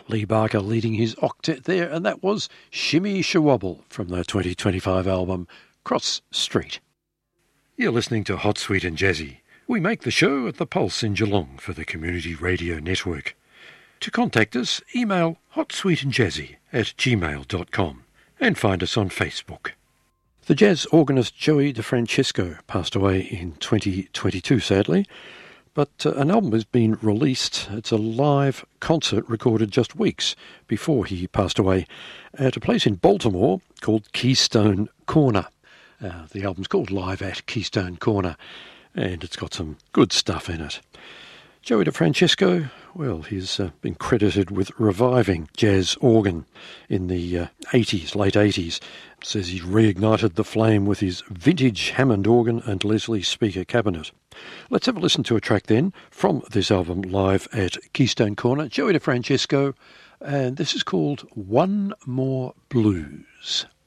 Lee Barker leading his octet there, and that was Shimmy Shawobble from the 2025 album Cross Street. You're listening to Hot, Sweet and Jazzy. We make the show at the Pulse in Geelong for the Community Radio Network. To contact us, email hotsweetandjazzy@gmail.com and find us on Facebook. The jazz organist Joey DeFrancesco passed away in 2022, sadly, but an album has been released. It's a live concert recorded just weeks before he passed away at a place in Baltimore called Keystone Corner. The album's called Live at Keystone Corner, and it's got some good stuff in it. Joey DeFrancesco, well, he's been credited with reviving jazz organ in the late 80s. Says he reignited the flame with his vintage Hammond organ and Leslie speaker cabinet. Let's have a listen to a track then from this album, Live at Keystone Corner, Joey DeFrancesco, and this is called One More Blues.